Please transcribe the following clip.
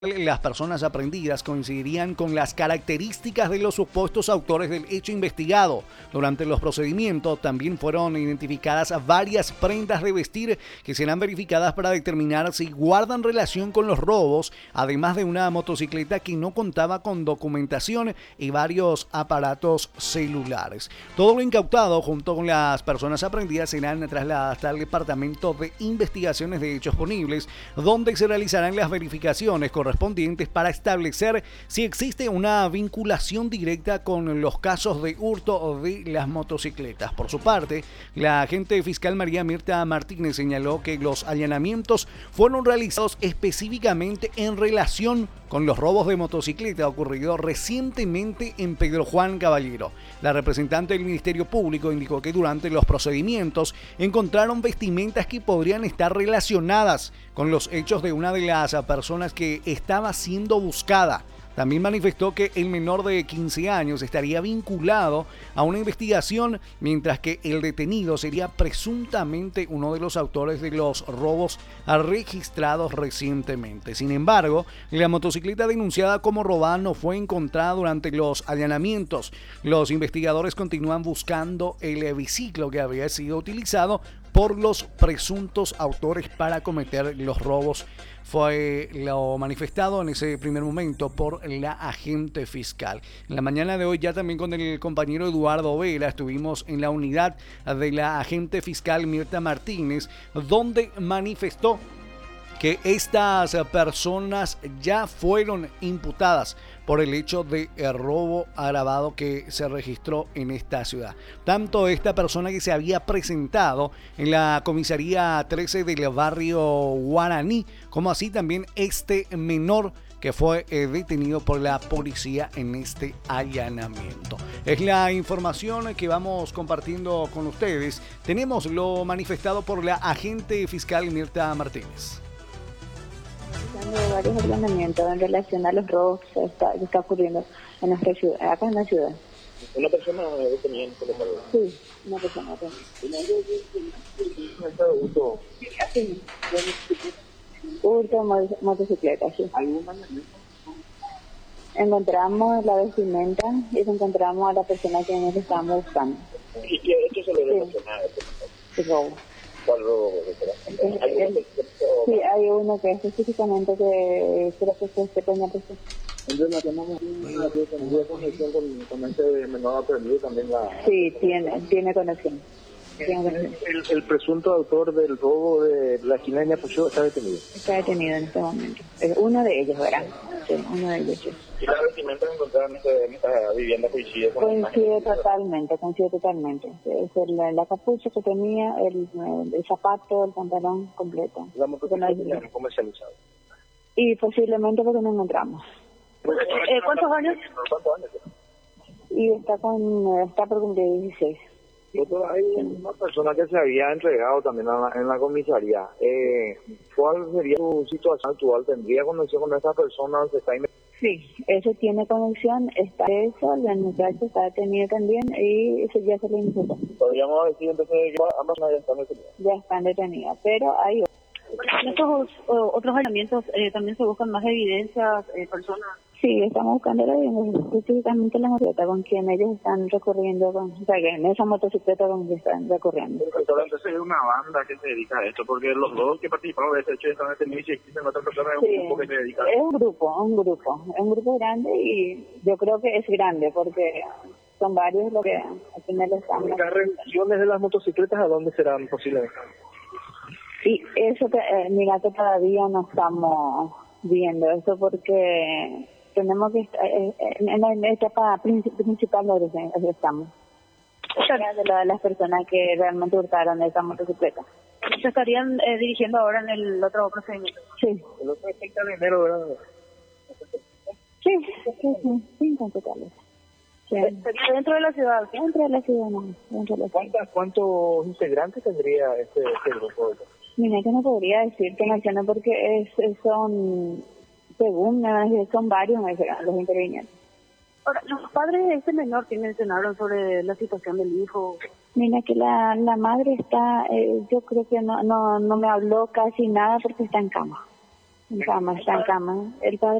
Las personas aprendidas coincidirían con las características de los supuestos autores del hecho investigado. Durante los procedimientos también fueron identificadas varias prendas de vestir que serán verificadas para determinar si guardan relación con los robos, además de una motocicleta que no contaba con documentación y varios aparatos celulares. Todo lo incautado junto con las personas aprendidas serán trasladadas al Departamento de Investigaciones de Hechos Punibles, donde se realizarán las verificaciones correspondientes para establecer si existe una vinculación directa con los casos de hurto de las motocicletas. Por su parte, la agente fiscal María Mirta Martínez señaló que los allanamientos fueron realizados específicamente en relación con los robos de motocicleta ocurridos recientemente en Pedro Juan Caballero. La representante del Ministerio Público indicó que durante los procedimientos encontraron vestimentas que podrían estar relacionadas con los hechos de una de las personas que estaba siendo buscada. También manifestó que el menor de 15 años estaría vinculado a una investigación, mientras que el detenido sería presuntamente uno de los autores de los robos registrados recientemente. Sin embargo, la motocicleta denunciada como robada no fue encontrada durante los allanamientos. Los investigadores continúan buscando el biciclo que había sido utilizado por los presuntos autores para cometer los robos. Fue lo manifestado en ese primer momento por la agente fiscal. En la mañana de hoy ya también con el compañero Eduardo Vera estuvimos en la unidad de la agente fiscal Mirta Martínez, donde manifestó que estas personas ya fueron imputadas por el hecho de robo agravado que se registró en esta ciudad. Tanto esta persona que se había presentado en la comisaría 13 del barrio Guaraní, como así también este menor que fue detenido por la policía en este allanamiento. Es la información que vamos compartiendo con ustedes. Tenemos lo manifestado por la agente fiscal Mirta Martínez. De varios allanamientos en relación a los robos que está ocurriendo en nuestra ciudad, acá en la ciudad. ¿Una persona detenida en Colombia? Sí, una persona detenida. Hurto, motocicleta, sí. ¿Alguna allanamiento? Encontramos la vestimenta y encontramos a la persona que nos estábamos buscando. ¿Y qué hecho se le relaciona a esto? El robo. ¿Cuál robo? Sí, hay uno que específicamente que creo que se tenía presente. Entonces, ¿tendría conexión con este menor aprendido también la...? Sí, tiene conexión. El presunto autor del robo de la esquina de Ñapuchó está detenido. Está detenido en este momento. Es uno de ellos, ¿verdad? Sí, uno de ellos. Sí. ¿Y la vestimenta que encontraron en esta vivienda coincide con la imagen? Coincide totalmente. Es la capucha que tenía, el zapato, el pantalón completo. La motocicleta ya no comercializada. Y posiblemente porque no encontramos. ¿Cuántos años? ¿Cuántos años? Y está por cumplir 16. Hay una persona que se había entregado también en la comisaría. ¿Cuál sería su situación actual? ¿Tendría conexión con esa persona? Sí, eso tiene conexión, está eso, el muchacho está detenido también y eso ya se le imputó. Podríamos decir entonces que ambas ya están detenidas. Ya están detenidas, pero hay en estos otros allanamientos también se buscan más evidencias, personas. Sí, estamos buscando específicamente la motocicleta con quien ellos están recorriendo, o sea, en esa motocicleta con que están recorriendo. Entonces es una banda que se dedica a esto, porque los dos que participaron de este hecho están detenidos y existen otras personas, es un grupo que se dedica a esto. Es un grupo grande y yo creo que es grande porque son varios los que al final están. ¿Las revisiones de las motocicletas a dónde serán posibles? Sí, eso mira que todavía no estamos viendo eso porque tenemos que estar en la etapa principal de estamos. De las personas que realmente hurtaron esa motocicleta. ¿Se estarían dirigiendo ahora en el otro procedimiento? Sí. El otro es 30 de enero, ¿verdad? Sí, 5 totales. Sí. ¿Sería dentro de la ciudad? Dentro de la ciudad, no. ¿Cuántos integrantes tendría este grupo? Mira, que no podría decirte, Marciano, porque son, según son varios los intervinientes. Ahora, los padres de este menor que mencionaron sobre la situación del hijo. Mira que la madre está, yo creo que no me habló casi nada porque está en cama. En cama, está en cama. El padre